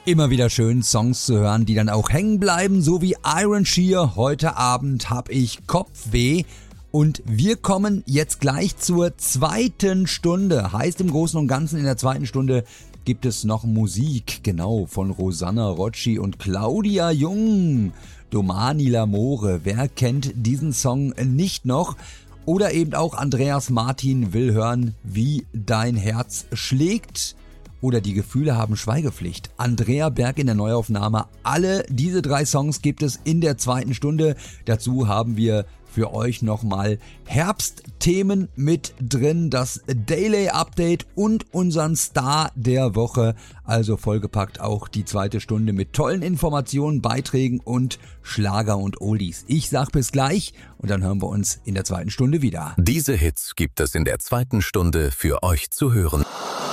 Immer wieder schön, Songs zu hören, die dann auch hängen bleiben, so wie Iron Shear. Heute Abend habe ich Kopfweh und wir kommen jetzt gleich zur zweiten Stunde. Heißt im Großen und Ganzen, in der zweiten Stunde gibt es noch Musik, genau, von Rosanna Rocci und Claudia Jung. Domani l'amore, wer kennt diesen Song nicht noch? Oder eben auch Andreas Martin will hören, wie dein Herz schlägt. Oder die Gefühle haben Schweigepflicht. Andrea Berg in der Neuaufnahme. Alle diese 3 Songs gibt es in der zweiten Stunde. Dazu haben wir für euch nochmal Herbstthemen mit drin, das Daily Update und unseren Star der Woche. Also vollgepackt auch die zweite Stunde mit tollen Informationen, Beiträgen und Schlager und Oldies. Ich sag bis gleich und dann hören wir uns in der zweiten Stunde wieder. Diese Hits gibt es in der zweiten Stunde für euch zu hören.